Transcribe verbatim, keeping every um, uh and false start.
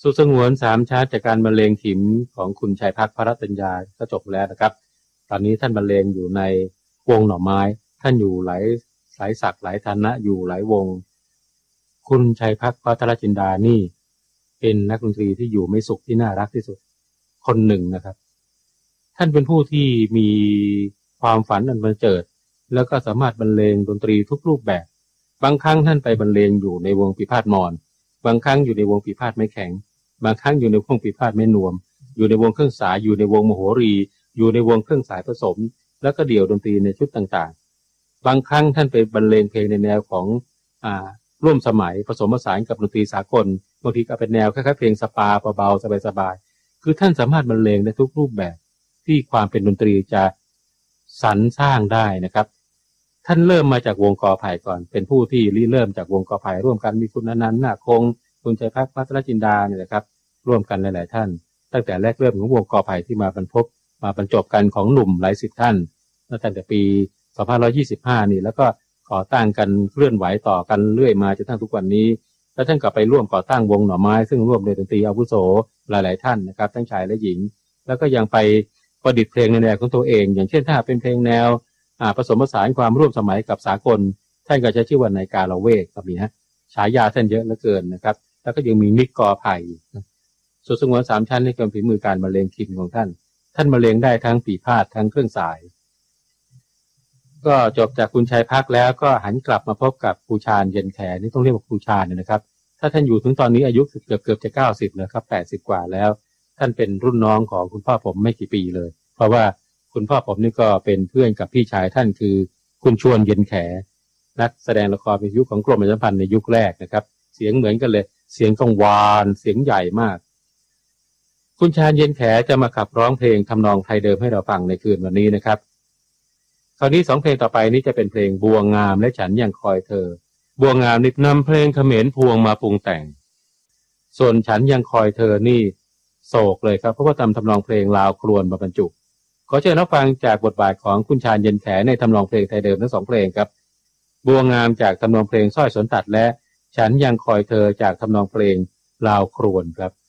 สุขสงวนสามชาติจากการบรรเลงขิมของคุณชัยภักดิ์ พระรัตญญาก็จบแล้วนะครับตอนนี้ท่านบรรเลงอยู่ในวงหน่อไม้ท่านอยู่หลายสายศักดิ์หลายฐานะอยู่หลายวงคุณชัยภักดิ์ พัทรจินดานี่เป็นนักดนตรีที่อยู่ไม่สุขที่น่ารักที่สุดคนหนึ่งนะครับท่านเป็นผู้ที่มีความฝันอันบันเจิดแล้วก็สามารถบรรเลงดนตรีทุกรูปแบบบางครั้งท่านไปบรรเลงอยู่ในวงปีพาทย์มอญบางครั้งอยู่ในวงปีพาทย์ไม้แข็งบางครั้งอยู่ในวงปีพาทย์ไม้นวมอยู่ในวงเครื่องสายอยู่ในวงมโหรีอยู่ในวงเครื่องสายผสมแล้วก็เดี่ยวดนตรีในชุดต่างๆบางครั้งท่านไปบรรเลงเพลงในแนวของอ่าร่วมสมัยผสมผสานกับดนตรีสากลบางทีก็เป็นแนวคล้ายๆเพลงสปาเบาๆสบายๆคือท่านสามารถบรรเลงได้ทุกรูปแบบที่ความเป็นดนตรีจะสรรสร้างได้นะครับท่านเริ่มมาจากวงกอไผ่ก่อนเป็นผู้ที่ริเริ่มจากวงกอไผ่ร่วมกันมีคุณอนันต์นาคงคุณชัยภักดิ์ พัทรจินดาเนี่ยนะครับร่วมกันหลายๆท่านตั้งแต่แรกเริ่มของวงกอไผ่ที่มาบรรพบมาบรรจบกันของหนุ่มหลายสิบท่านตั้งแต่ปีสองพันห้าร้อยยี่สิบห้านี่แล้วก็ก่อตั้งกันเคลื่อนไหวต่อกันเรื่อยมาจนถึงทุกวันนี้แล้วท่านก็ไปร่วมก่อตั้งวงหน่อไม้ซึ่งร่วมในดนตรีอาวุโสหลายๆท่านนะครับทั้งชายและหญิงแล้วก็ยังไปประดิษฐ์เพลงในแนวของตัวเองอย่างเช่นถ้าเป็นเพลงแนวผสมผสานความร่วมสมัยกับสากลท่านก็จะชื่อว่านายกาละเวกก็มีฮะฉายาท่านเยอะเหลือเกินนะครับแล้วก็ยังมีมิกกอไผ่สุขสงวนสามชั้นในการฝีมือการบรรเลงขิมของท่านท่านบรรเลงได้ทั้งปีพาทย์ทั้งเครื่องสายก็จบจากคุณชัยภักดิ์แล้วก็หันกลับมาพบกับครูชาญเย็นแขนี่ต้องเรียกว่าครูชาญนะครับถ้าท่านอยู่ถึงตอนนี้อายุเกือบเกือบจะเก้าสิบแล้วครับแปดสิบกว่าแล้วท่านเป็นรุ่นน้องของคุณพ่อผมไม่กี่ปีเลยเพราะว่าคุณพ่อผมนี่ก็เป็นเพื่อนกับพี่ชายท่านคือคุณชวนเย็นแขนักแสดงละครในยุคของกรมประชาสัมพันธ์ในยุคแรกนะครับเสียงเหมือนกันเลยเสียงกังวานเสียงใหญ่มากคุณชาญเย็นแขจะมาขับร้องเพลงทำนองไทยเดิมให้เราฟังในคืนวันนี้นะครับคราวนี้สองเพลงต่อไปนี้จะเป็นเพลงบัวงามและฉันยังคอยเธอบัวงามนี่นำเพลงเขมรพวงมาปรุงแต่งส่วนฉันยังคอยเธอนี่โศกเลยครับเพราะว่าทำทำนองเพลงลาวครวญมาบรรจุขอเชิญรับฟังจากบทบาทของคุณชาญเย็นแขในทำนองเพลงไทยเดิมทั้งสองเพลงครับบัวงามจากทำนองเพลงสร้อยสนตัดและฉันยังคอยเธอจากทำนองเพลงลาวครวญครับ